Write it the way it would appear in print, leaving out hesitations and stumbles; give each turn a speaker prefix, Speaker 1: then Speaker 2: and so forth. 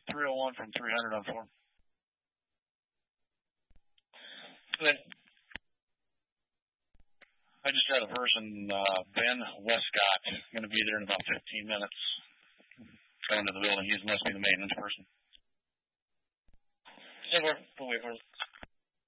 Speaker 1: 301 from 300 on 4. Then I just got a person, Ben Westcott, going to be there in about 15 minutes. Going to the building. He must be the maintenance person. Yeah, we'll wait for him.